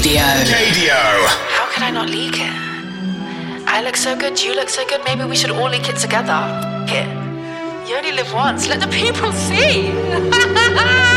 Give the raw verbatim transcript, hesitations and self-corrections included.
Gaydio. Gaydio. How could I not leak it? I look so good, you look so good, maybe we should all leak it together. It. You only live once, let the people see.